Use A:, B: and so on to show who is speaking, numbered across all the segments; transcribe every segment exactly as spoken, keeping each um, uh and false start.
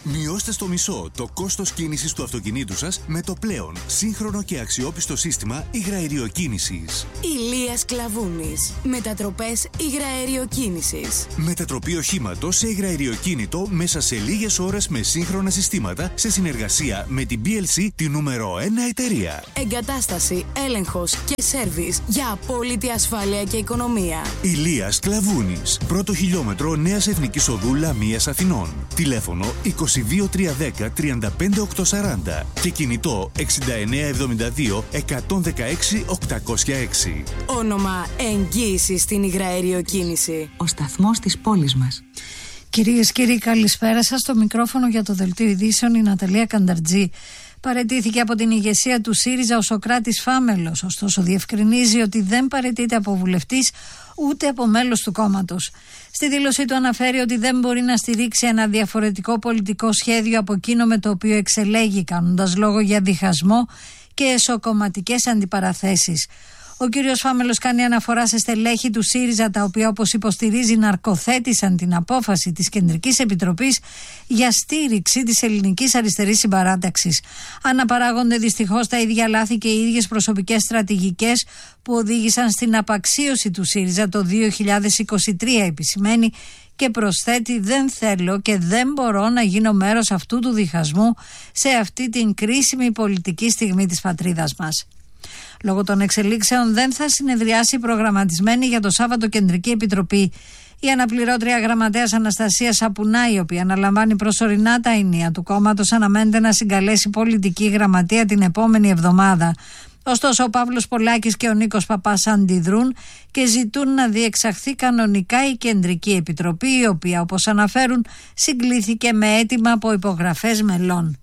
A: Μειώστε στο μισό το κόστος κίνησης του αυτοκινήτου σας με το πλέον σύγχρονο και αξιόπιστο σύστημα υγραεριοκίνησης.
B: Ηλίας Κλαβούνης. Μετατροπές υγραεριοκίνησης.
A: Μετατροπή οχήματος σε υγραεριοκίνητο μέσα σε λίγες ώρες με σύγχρονα συστήματα σε συνεργασία με την μπι ελ σι, τη νούμερο ένα εταιρεία.
B: Εγκατάσταση, έλεγχος και σέρβις για απόλυτη ασφάλεια και οικονομία.
A: Ηλίας Κλαβούνης. Πρώτο χιλιόμετρο Νέας Εθνικής Οδού Λαμίας Αθηνών. Τηλέφωνο είκοσι δύο τριακόσια δέκα τριάντα πέντε οκτακόσια σαράντα και κινητό εξήντα εννέα εβδομήντα δύο εκατόν δεκαέξι οκτακόσια έξι.
B: Όνομα εγγύηση στην υγραεριοκίνηση.
C: Ο σταθμός της πόλης μας.
D: Κυρίες και κύριοι, καλησπέρα σας. Στο μικρόφωνο για το Δελτίο Ειδήσεων η Ναταλία Κανταρτζή. Παραιτήθηκε από την ηγεσία του ΣΥΡΙΖΑ ο Σωκράτης Φάμελος, ωστόσο διευκρινίζει ότι δεν παραιτείται από βουλευτής ούτε από μέλος του κόμματος. Στη δήλωσή του αναφέρει ότι δεν μπορεί να στηρίξει ένα διαφορετικό πολιτικό σχέδιο από εκείνο με το οποίο εξελέγει, κάνοντας λόγο για διχασμό και εσωκομματικές αντιπαραθέσεις. Ο κύριος Φάμελος κάνει αναφορά σε στελέχη του ΣΥΡΙΖΑ, τα οποία, όπως υποστηρίζει, ναρκοθέτησαν την απόφαση της Κεντρικής Επιτροπής για στήριξη της ελληνικής αριστερής συμπαράταξης. Αναπαράγονται δυστυχώς τα ίδια λάθη και οι ίδιες προσωπικές στρατηγικές που οδήγησαν στην απαξίωση του ΣΥΡΙΖΑ το δύο χιλιάδες είκοσι τρία, επισημαίνει, και προσθέτει: δεν θέλω και δεν μπορώ να γίνω μέρος αυτού του διχασμού σε αυτή την κρίσιμη πολιτική στιγμή της πατρίδας μας. Λόγω των εξελίξεων δεν θα συνεδριάσει η προγραμματισμένη για το Σάββατο Κεντρική Επιτροπή. Η αναπληρώτρια γραμματέας Αναστασία Σαπουνά, η οποία αναλαμβάνει προσωρινά τα ενία του κόμματος, αναμένεται να συγκαλέσει πολιτική γραμματεία την επόμενη εβδομάδα. Ωστόσο, ο Παύλος Πολάκης και ο Νίκος Παπάς αντιδρούν και ζητούν να διεξαχθεί κανονικά η Κεντρική Επιτροπή, η οποία, όπως αναφέρουν, συγκλήθηκε με αίτημα από υπογραφές μελών.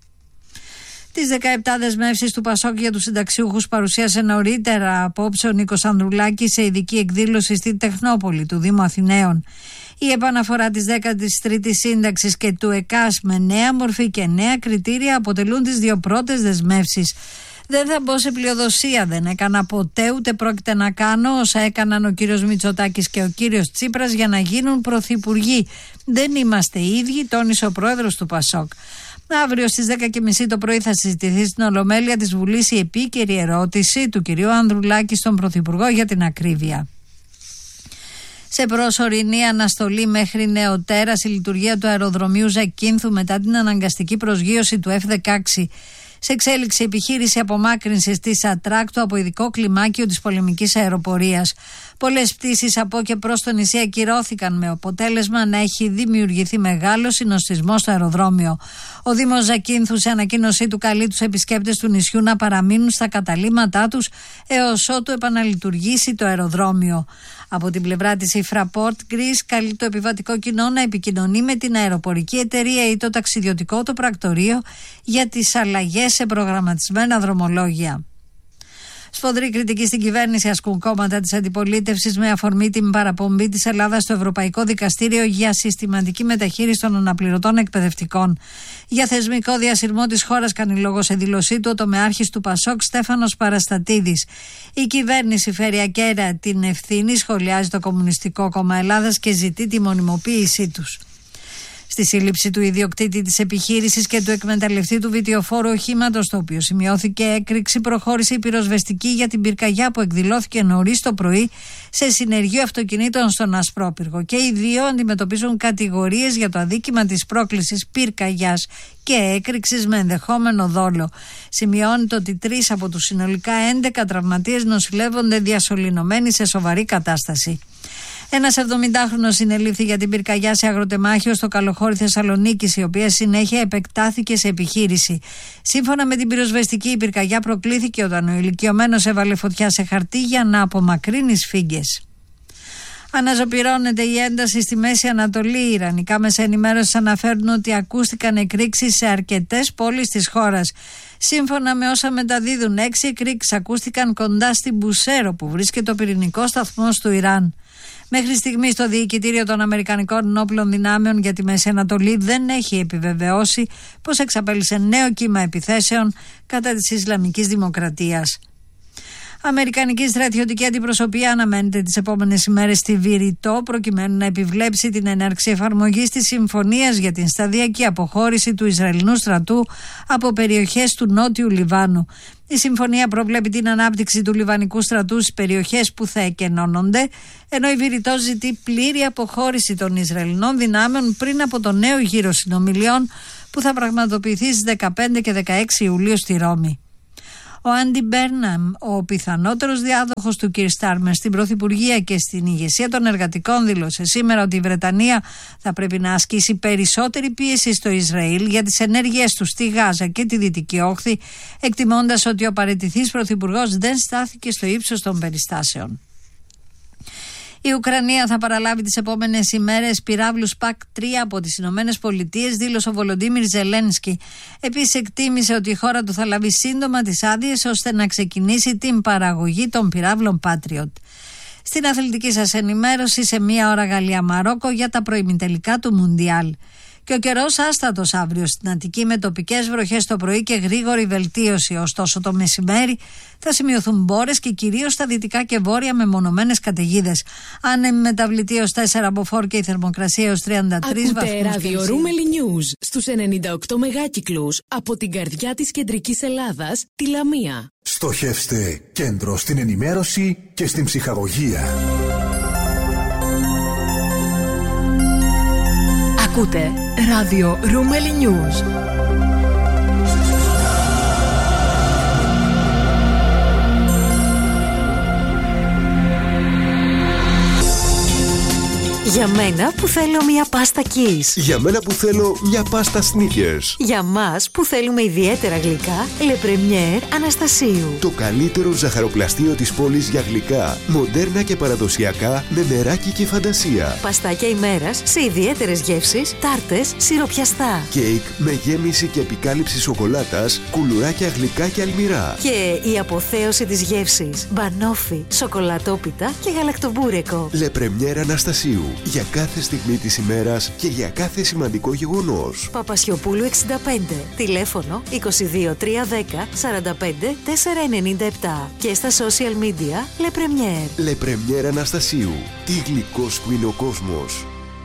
D: Τις δεκαεπτά δεσμεύσεις του Πασόκ για τους συνταξιούχους παρουσίασε νωρίτερα απόψε ο Νίκος Ανδρουλάκης σε ειδική εκδήλωση στην Τεχνόπολη του Δήμου Αθηναίων. Η επαναφορά της δέκατης τρίτης σύνταξης και του ΕΚΑΣ με νέα μορφή και νέα κριτήρια αποτελούν τις δύο πρώτες δεσμεύσεις. Δεν θα μπω σε πλειοδοσία, δεν έκανα ποτέ ούτε πρόκειται να κάνω όσα έκαναν ο κύριος Μητσοτάκης και ο κύριος Τσίπρας για να γίνουν πρωθυπουργοί. Δεν είμαστε ίδιοι, τόνισε ο πρόεδρος του Πασόκ. Αύριο στις δέκα και μισή το πρωί θα συζητηθεί στην Ολομέλεια της Βουλής η επίκαιρη ερώτηση του κυρίου Ανδρουλάκη στον Πρωθυπουργό για την ακρίβεια. Σε προσωρινή αναστολή μέχρι νεοτέρας η λειτουργία του αεροδρομίου Ζακίνθου μετά την αναγκαστική προσγείωση του εφ δεκαέξι. Σε εξέλιξη επιχείρηση απομάκρυνσης της ατράκτου από ειδικό κλιμάκιο της πολεμικής αεροπορίας. Πολλές πτήσεις από και προς το νησί ακυρώθηκαν με αποτέλεσμα να έχει δημιουργηθεί μεγάλο συνοστισμό στο αεροδρόμιο. Ο Δήμος Ζακίνθου σε ανακοίνωσή του καλεί τους επισκέπτες του νησιού να παραμείνουν στα καταλύματά τους έως ότου επαναλειτουργήσει το αεροδρόμιο. Από την πλευρά της η Fraport Greece καλεί το επιβατικό κοινό να επικοινωνεί με την αεροπορική εταιρεία ή το ταξιδιωτικό του πρακτορείο για τις αλλαγές σε προγραμματισμένα δρομολόγια. Σφοδρή κριτική στην κυβέρνηση ασκούν κόμματα της αντιπολίτευσης με αφορμή την παραπομπή της Ελλάδας στο Ευρωπαϊκό Δικαστήριο για συστηματική μεταχείριση των αναπληρωτών εκπαιδευτικών. Για θεσμικό διασυρμό της χώρας κάνει λόγο σε δήλωσή του ο τομεάρχης του Πασόκ Στέφανος Παραστατίδης. Η κυβέρνηση φέρει ακέρα την ευθύνη, σχολιάζει το Κομμουνιστικό Κόμμα Ελλάδας και ζητεί τη μονιμοποίησή τους. Στη σύλληψη του ιδιοκτήτη της επιχείρησης και του εκμεταλλευτή του βιτιοφόρου οχήματος, το οποίο σημειώθηκε έκρηξη, προχώρησε η πυροσβεστική για την πυρκαγιά που εκδηλώθηκε νωρίς το πρωί σε συνεργείο αυτοκινήτων στον Ασπρόπυργο. Και οι δύο αντιμετωπίζουν κατηγορίες για το αδίκημα της πρόκλησης πυρκαγιάς και έκρηξης με ενδεχόμενο δόλο. Σημειώνεται ότι τρεις από τους συνολικά έντεκα τραυματίες νοσηλεύονται διασωληνωμένοι σε σοβαρή κατάσταση. Ένας εβδομηντάχρονος συνελήφθη για την πυρκαγιά σε αγροτεμάχιο στο Καλοχώρι Θεσσαλονίκης, η οποία συνέχεια επεκτάθηκε σε επιχείρηση. Σύμφωνα με την πυροσβεστική, η πυρκαγιά προκλήθηκε όταν ο ηλικιωμένος έβαλε φωτιά σε χαρτί για να απομακρύνει σφίγγες. Αναζωπυρώνεται η ένταση στη Μέση Ανατολή. Οι ιρανικά μέσα ενημέρωσης αναφέρουν ότι ακούστηκαν εκρήξεις σε αρκετές πόλεις της χώρας. Σύμφωνα με όσα μεταδίδουν, έξι εκρήξεις ακούστηκαν κοντά στην Μπουσέρο, που βρίσκεται ο πυρηνικός σταθμός του Ιράν. Μέχρι στιγμής το Διοικητήριο των Αμερικανικών Ενόπλων Δυνάμεων για τη Μέση Ανατολή δεν έχει επιβεβαιώσει πως εξαπέλυσε νέο κύμα επιθέσεων κατά της Ισλαμικής Δημοκρατίας. Αμερικανική στρατιωτική αντιπροσωπεία αναμένεται τις επόμενες ημέρες στη Βηρητό προκειμένου να επιβλέψει την έναρξη εφαρμογής της συμφωνίας για την σταδιακή αποχώρηση του Ισραηλινού στρατού από περιοχές του Νότιου Λιβάνου. Η συμφωνία προβλέπει την ανάπτυξη του Λιβανικού στρατού στις περιοχές που θα εκενώνονται, ενώ η Βηρητό ζητεί πλήρη αποχώρηση των Ισραηλινών δυνάμεων πριν από το νέο γύρο συνομιλιών που θα πραγματοποιηθεί στις δεκαπέντε και δεκαέξι Ιουλίου στη Ρώμη. Ο Άντι Μπέρναμ, ο πιθανότερος διάδοχος του Κιρ Στάρμερ στην Πρωθυπουργία και στην ηγεσία των εργατικών, δήλωσε σήμερα ότι η Βρετανία θα πρέπει να ασκήσει περισσότερη πίεση στο Ισραήλ για τις ενέργειές του στη Γάζα και τη Δυτική Όχθη, εκτιμώντας ότι ο παραιτηθής πρωθυπουργός δεν στάθηκε στο ύψος των περιστάσεων. Η Ουκρανία θα παραλάβει τις επόμενες ημέρες πυράβλους πακ τρία από τις Ηνωμένες Πολιτείες, δήλωσε ο Βολοντίμιρ Ζελένσκι. Επίσης εκτίμησε ότι η χώρα του θα λάβει σύντομα τις άδειες ώστε να ξεκινήσει την παραγωγή των πυράβλων Patriot. Στην αθλητική σας ενημέρωση, σε μία ώρα Γαλλία-Μαρόκο για τα προημιτελικά του Μουντιάλ. Και ο καιρός άστατος αύριο στην Αττική με τοπικές βροχές το πρωί και γρήγορη βελτίωση. Ωστόσο το μεσημέρι θα σημειωθούν μπόρες και κυρίως στα δυτικά και βόρεια με μονομένες καταιγίδες. Άνεμη μεταβλητή ως τέσσερα από φορ και η θερμοκρασία ως τριάντα τρεις βαθμούς.
B: Ακούτε ράδιο Ρούμελι News στους ενενήντα οκτώ μεγάκυκλους από την καρδιά της κεντρικής Ελλάδας, τη Λαμία.
E: Στοχεύστε κέντρο στην ενημέρωση και στην ψυχαγωγία.
B: Ακούτε ράδιο Ρούμελι News. Για μένα που θέλω μια πάστα Kiss.
F: Για μένα που θέλω μια πάστα Snickers.
B: Για μας που θέλουμε ιδιαίτερα γλυκά, Le Premier Αναστασίου.
F: Το καλύτερο ζαχαροπλαστείο της πόλης για γλυκά, μοντέρνα και παραδοσιακά, με μεράκι και φαντασία.
B: Παστάκια ημέρας σε ιδιαίτερες γεύσεις, τάρτες, σιροπιαστά.
F: Κέικ με γέμιση και επικάλυψη σοκολάτας, κουλουράκια γλυκά και αλμυρά.
B: Και η αποθέωση της γεύσης, μπανόφι, σοκολατόπιτα και γαλακτομπούρεκο.
F: Le Premier Αναστασίου. Για κάθε στιγμή της ημέρας και για κάθε σημαντικό γεγονός.
B: Παπασιοπούλου εξήντα πέντε. Τηλέφωνο είκοσι δύο τριακόσια δέκα σαράντα πέντε τετρακόσια ενενήντα επτά. Και στα social media Le Premier.
F: Le Premier Αναστασίου. Τι γλυκός που είναι ο κόσμος.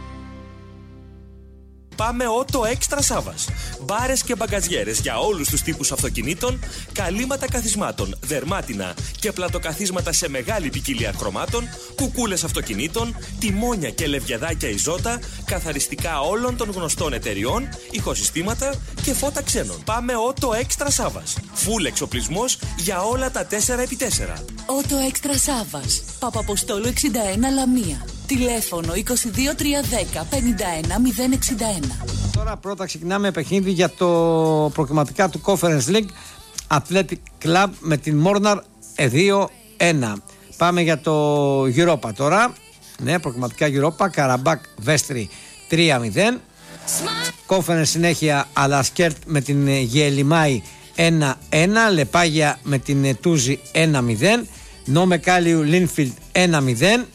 G: Πάμε Auto Extra Savas. Μπάρες και μπαγκαζιέρες για όλους τους τύπους αυτοκινήτων, καλύματα καθισμάτων, δερμάτινα και πλατοκαθίσματα σε μεγάλη ποικιλία χρωμάτων, κουκούλες αυτοκινήτων, τιμόνια και λευκεδάκια Ιζότα, καθαριστικά όλων των γνωστών εταιριών, ηχοσυστήματα και φώτα ξένων. Πάμε Auto Extra Savas. Φουλ εξοπλισμός για όλα τα τέσσερα επί τέσσερα.
H: Auto Extra Savas. Παπαποστόλου εξήντα ένα Λαμία. Τηλέφωνο είκοσι δύο τριακόσια δέκα πενήντα ένα μηδέν εξήντα ένα.
I: Τώρα πρώτα ξεκινάμε παιχνίδι για το προκριματικά του Conference League, Athletic Club με την Mornar δύο ένα. Πάμε για το Europa τώρα. Ναι, προκριματικά Europa, Καραμπάκ Βέστρι τρία μηδέν. Conference συνέχεια Αλασκέρτ με την Γελιμάη ένα ένα. Λεπάγια με την Τούζη ένα μηδέν. Νόμε Κάλιου Λίνφιλντ ένα μηδέν.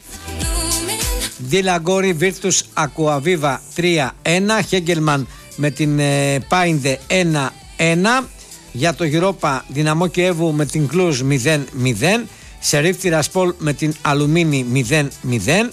I: Διλαγκόρι Βίρτους Ακουαβίβα τρία ένα. Χέγκελμαν με την ε, Πάιντε ένα ένα. Για το Europa Δυναμό Κιέβου με την Κλούζ μηδέν μηδέν. Σερίφ Τιρασπόλ με την Αλουμίνη μηδέν μηδέν.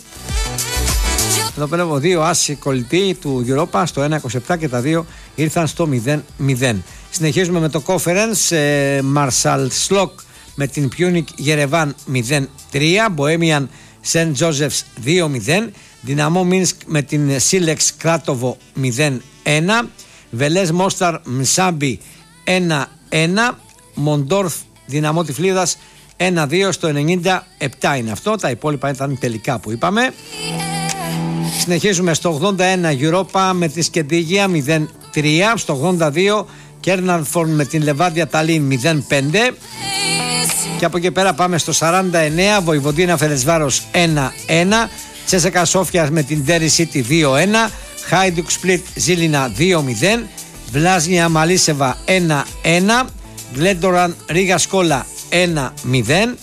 I: Εδώ πέρα δύο άσοι κολλητοί του Europa στο ένα είκοσι επτά και τα δύο ήρθαν στο μηδέν μηδέν. Συνεχίζουμε με το Conference. ε, Μαρσαλ Σλοκ με την Πιούνικ Γερεβάν μηδέν τρία. Μποέμιαν Σεντ Τζόζεφς δύο μηδέν. Δυναμό Μίνσκ με την Σίλεξ Κράτοβο μηδέν ένα. Βελές Μόσταρ Μσάμπι ένα ένα. Μοντόρφ Δυναμό Τυφλίδας ένα δύο. Στο ενενήντα επτά είναι αυτό. Τα υπόλοιπα ήταν τελικά που είπαμε. Συνεχίζουμε στο ογδόντα ένα Europa με τη Σκεντίγια μηδέν τρία. Στο ογδόντα δύο Κέρνανφορν με την Λεβάντια Ταλίν μηδέν πέντε. Και από εκεί πέρα πάμε στο σαράντα εννέα Βοηβοντίνα Φερεσβάρος ένα ένα. Τσέσεκα Σόφια με την Ντέρι Σίτι δύο ένα. Χάιντουκ Σπλίτ Ζήλινα δύο μηδέν. Βλάζνια Μαλίσεβα ένα ένα. Γκλέντοραν Ρίγα Σκόλα ένα μηδέν.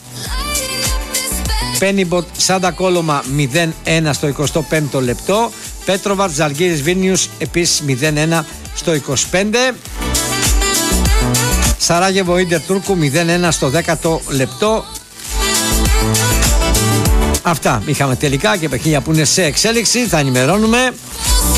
I: Πένιμποτ Σάντα Κόλωμα μηδέν ένα στο εικοστό πέμπτο λεπτό. Πέτροβατ Ζαλγκύρης Βίνιους επίσης μηδέν ένα στο είκοσι πέντε. Σαράγεβο Ίντερ Τούρκου μηδέν ένα στο δέκατο λεπτό. Αυτά είχαμε τελικά και παιχνίδια που είναι σε εξέλιξη. Θα ενημερώνουμε.